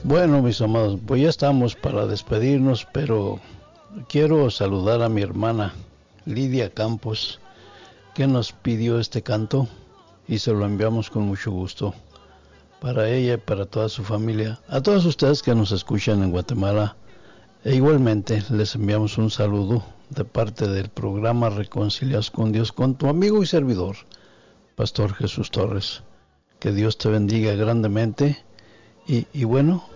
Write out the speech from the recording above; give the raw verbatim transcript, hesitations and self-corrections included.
Bueno, mis amados, pues ya estamos para despedirnos, pero quiero saludar a mi hermana Lidia Campos, que nos pidió este canto y se lo enviamos con mucho gusto para ella y para toda su familia. A todos ustedes que nos escuchan en Guatemala, e igualmente les enviamos un saludo de parte del programa Reconciliados con Dios, con tu amigo y servidor, Pastor Jesús Torres. Que Dios te bendiga grandemente y, y bueno,